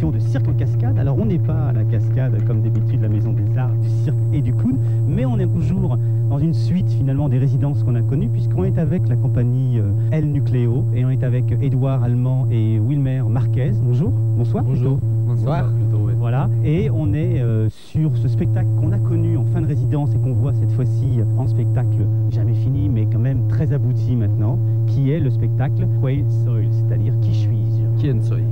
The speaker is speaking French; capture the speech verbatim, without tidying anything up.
émission de Cirque en Cascade. Alors on n'est pas à la cascade comme d'habitude la Maison des Arts, du Cirque et du Clown, mais on est toujours dans une suite finalement des résidences qu'on a connues, puisqu'on est avec la compagnie euh, El Nucléo et on est avec Édouard Allemand et Wilmer Marquez. Bonjour, bonsoir. Bonjour. Plutôt. Bonsoir. Plutôt, ouais. Voilà, et on est euh, sur ce spectacle qu'on a connu en fin de résidence et qu'on voit cette fois-ci en spectacle jamais fini, mais quand même très abouti maintenant, qui est le spectacle Quail Soil, c'est-à-dire Qui suis-je? Quién soy?